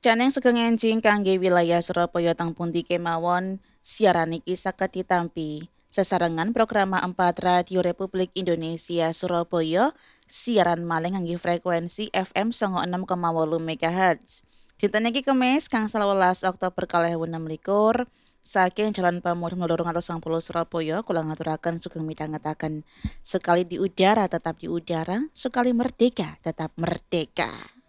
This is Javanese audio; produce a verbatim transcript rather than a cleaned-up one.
Caneng sugeng enjing kangge wilayah Surabaya teng pundi kemawon, siaran iki saged ditampi sesarengan programa empat Radio Republik Indonesia Surabaya, siaran malih ngangge frekuensi F M sanga enam koma wolu MHz. Dinten iki Kemis gangsal welas Oktober kalih ewu enem likur, saking Jalan Pamurun loro ngantos sangang puluh Surabaya kula ngaturaken sugeng midhangetaken. Sekali di udara tetap di udara, sekali merdeka tetap merdeka.